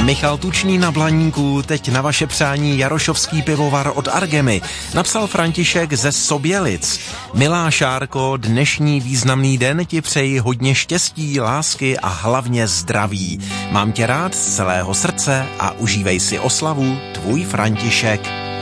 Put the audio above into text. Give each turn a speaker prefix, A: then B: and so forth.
A: Michal Tučný na Blaníku, teď na vaše přání jarošovský pivovar od Argemy. Napsal František ze Sobělic. Milá Šárko, dnešní významný den ti přeji hodně štěstí, lásky a hlavně zdraví. Mám tě rád z celého srdce a užívej si oslavu, tvůj František.